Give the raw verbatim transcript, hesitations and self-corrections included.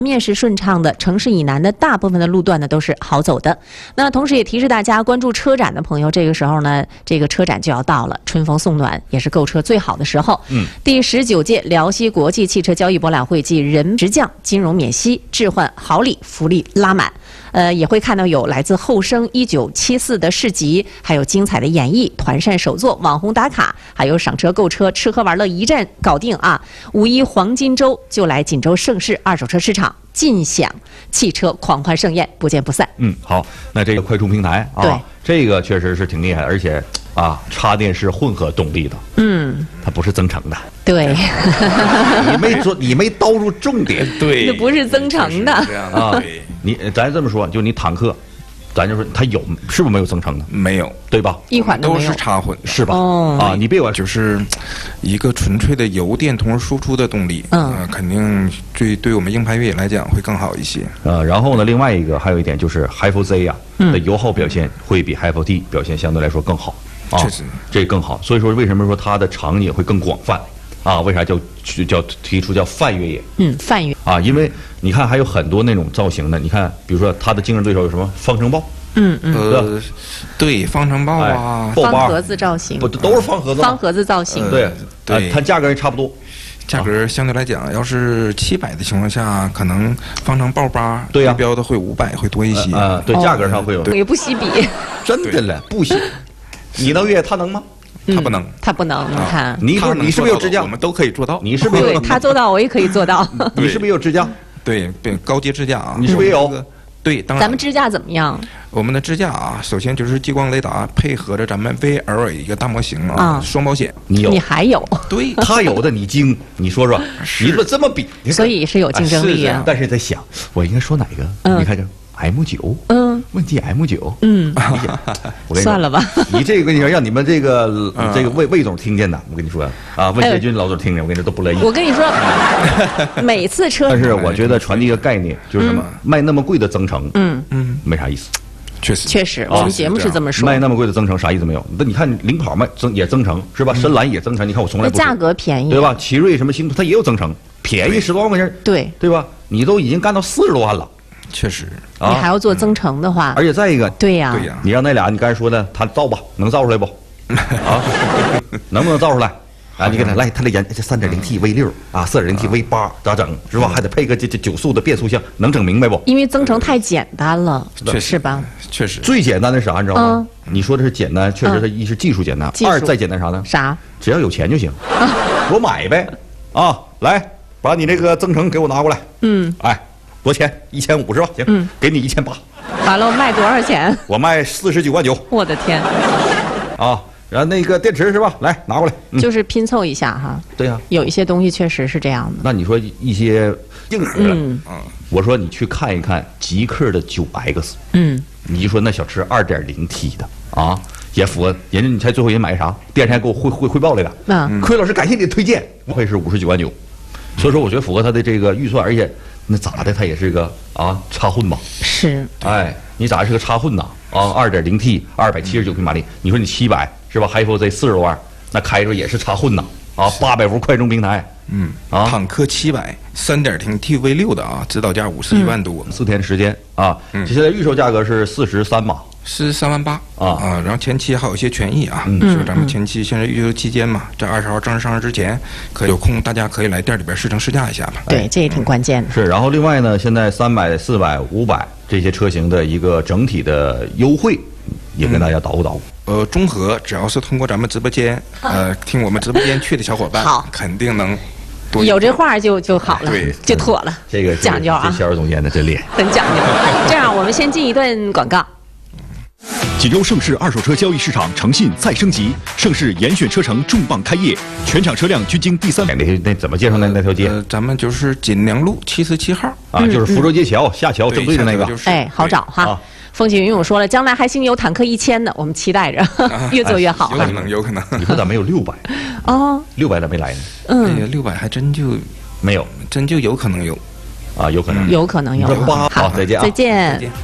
面是顺畅的，城市以南的大部分的路段呢都是好走的。那同时也提示大家，关注车展的朋友，这个时候呢，这个车展就要到了，春风送暖也是购车最好的时候。嗯，第十九届辽西国际汽车交易博览会暨人直降金融免息置换好礼福利拉满。呃，也会看到有来自后生一九七四的市集，还有精彩的演绎、团扇手作、网红打卡，还有赏车购车、吃喝玩乐一站搞定啊！五一黄金周就来锦州盛世二手车市场，尽享汽车狂欢盛宴，不见不散。 嗯，好，那这个快充平台啊， 对， 这个确实是挺厉害，而且啊，插电是混合动力的， 嗯， 它不是增程的。 对， 你没说，你没刀入重点。 对， 这不是增程的这样的啊对， 你咱这么说，就你坦克，咱就说它有是不是没有增程的？ 没有， 对吧？ 一款都都没有是插混， 是吧？ 哦啊，你别管， 就是一个纯粹的油电同时输出的动力， 嗯呃肯定对对我们硬派越野来讲会更好一些。 呃，然后呢，另外一个还有一点就是 H I F Z 呀、 嗯的油耗表现会比 H I F T 表现相对来说更好，啊， 确实这更好。所以说，为什么说它的场景会更广泛啊？为啥叫叫提出叫泛越野嗯，泛越， 啊？因为你看还有很多那种造型的，你看，比如说它的竞争对手有什么方程豹， 嗯嗯， 呃，对，方程豹啊哎，豹八方盒子造型不，都是方盒子吗？ 方盒子造型， 对对啊它价格也差不多。 价格相对来讲，要是七百的情况下，可能方程豹八对呀对标的会五百会多一些。 啊，对， 哦价格上会有， 也不惜比， 真的了，不行，你能越野，他能吗？ 它不能， 他不能，你看， 它能你不是你是不是有支架做到的我？们都可以做到。 你是不是对有？ 他做到，我也可以做到。 你是不是有支架？ 对对，高阶支架啊， 你是不是也有我们这个对，当然咱们支架怎么样？ 我们的支架啊，首先就是激光雷达配合着咱们 V L 一个大模型啊， 啊双保险。 你有你，还有， 对， 他有的你精，你说说， 是你说这么比，你看所以是有竞争力啊啊是这样。 但是在想，我应该说哪个？ 嗯你看这 M 九， 嗯问题 M 九， 嗯， 我跟你说算了吧。 你这个跟你说，让你们这个嗯这个魏魏总听见的，我跟你说啊，魏学军老总听见，我跟你说都不乐意。 我跟你说，每次车， 但是我觉得传递一个概念，就是什么，卖那么贵的增程， 嗯， 嗯， 没啥意思。 确实确实，我们节目是这么说卖，那么贵的增程啥意思没有？那你看领跑卖增也增程是吧？深蓝也增程，你看我从来不说那价格便宜， 对？吧？奇瑞什么星途它也有增程，便宜十多万块钱， 对， 对吧？你都已经干到四十多万了确实， 你还啊！ 要做增程的话， 而且再一个， 对呀， 对呀， 你让那俩你刚才说的，他造吧，能造出来不？啊，能不能造出来？啊，你给他来，他得研这三点零 T V 六啊，四点零 T V 八咋整是吧？还得配个这这九速的变速箱，能整明白不？ 因为增程太简单了， 确实是吧？ 确实， 最简单的是啥，你知道吗？你说的是简单，确实它一是技术简单， 嗯技术二再简单啥呢？ 啥？ 只要有钱就行，我买呗。啊，来，把你这个增程给我拿过来。 嗯， 哎，多少钱？一千五是吧？行， 嗯给你一千八， 完了卖多少钱？ 我卖四十九万九我的天， 啊。然后那个电池是吧？来拿过来。嗯， 就是拼凑一下哈。 对呀、 有一些东西确实是这样的。 那你说一些硬核的， 嗯我说你去看一看极客的九 X， 嗯， 你一说那小车二点零 T 的啊，也符合人家，你猜最后人买啥？第二天给我汇汇汇报来的。 那奎老师，感谢你的推荐，不愧是五十九万九，所以说我觉得符合他的这个预算，而且那咋的，他也是个啊插混吧？ 是哎，你咋是个插混呐？啊，二点零 T， 二百七十九匹马力，你说你七百是吧 ？H I F Z 四十多万，那开着也是插混呐？啊，八百伏快充平台， 嗯， 啊坦克七百，三点零 T V 六的啊，指导价五十一万多， 四天时间啊， 嗯现在预售价格是四十三码。 是三万八啊啊，然后前期还有一些权益啊， 嗯就是咱们前期现在预售期间嘛，在二十号正式上市之前，可有空大家可以来店里边试乘试驾一下吧。 对，这也挺关键的。 是，然后另外呢，现在三百、四百、五百这些车型的一个整体的优惠，也跟大家捣鼓捣鼓。 呃，综合只要是通过咱们直播间，呃，听我们直播间去的小伙伴， 好肯定能多有这话就就好了对， 就妥了。 这个讲究啊这，销售总监的真厉害。 很讲究。这样，我们先进一段广告。 锦州盛世二手车交易市场诚信再升级，盛世严选车城重磅开业，全场车辆均经第三那那那怎么介绍那那条街呃，咱们就是锦良路七十七号， 啊？就是福州街桥下桥正对着那个下头就。是哎，好找哈啊。 风起云涌说了，将来还兴有坦克一千呢，我们期待着，越做越好哈有可。能，有可能。 你说咋没有六百？ 哦， 六百咋没来呢？ 哎嗯， 呀，六百还真就没有真就有可能有。 啊，有可能。 有可能有你说八，好，再见啊。 再见再见。